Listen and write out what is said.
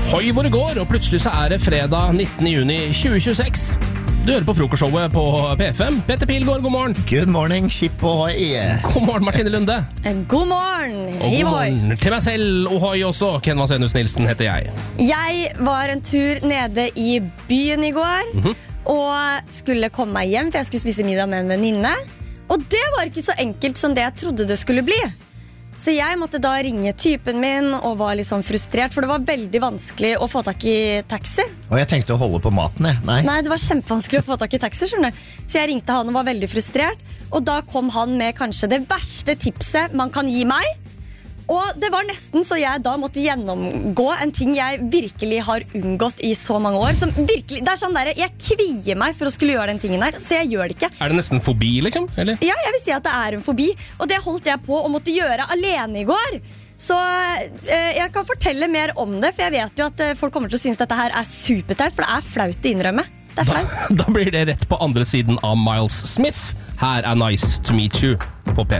Hoi hvor det går, og plutselig så det fredag 19. juni 2026. Du hører på frokostshowet på P5. Petter Pilgaard, god morgen. Good morning, Chip og hoi. God morgen, Martine Lunde. God morgen. Og god morgen til meg selv, ohoi også. Ken Vasenus Nilsen heter jeg. Jeg var en tur nede i byen i går, og skulle komme meg hjem, for jeg skulle spise middag med en venninne. Og det var ikke så enkelt som det jeg trodde det skulle bli. Så jeg måtte da ringe typen min og var litt sånn frustrert, for det var veldig vanskelig å få tak i taxi. Og jeg tenkte å holde på maten, jeg. Nei, det var kjempevanskelig å få tak i taxi, skjønner du. Så jeg ringte han og var veldig frustrert, og da kom han med kanskje det verste tipset man kan gi meg. Og det var nesten så jeg da måtte gjennomgå en ting jeg virkelig har unngått i så mange år. Som virkelig, det sånn der, jeg kvier meg for å skulle gjøre den tingen der, så jeg gjør det ikke. Det nesten fobi, liksom? Eller? Ja, jeg vil si at det en fobi, og det holdt jeg på å måtte gjøre alene i går. Så jeg kan fortelle mer om det, for jeg vet jo at folk kommer til å synes dette her superteit, for det flaut å innrømme. Det flaut. Da blir det rett på andre siden av Miles Smith. Her Nice to Meet You på P5.